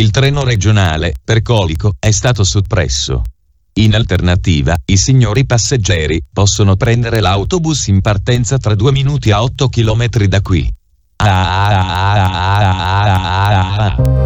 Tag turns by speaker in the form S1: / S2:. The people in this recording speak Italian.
S1: Il treno regionale, per Colico, è stato soppresso. In alternativa, i signori passeggeri possono prendere l'autobus in partenza tra 2 minuti a 8 km da qui.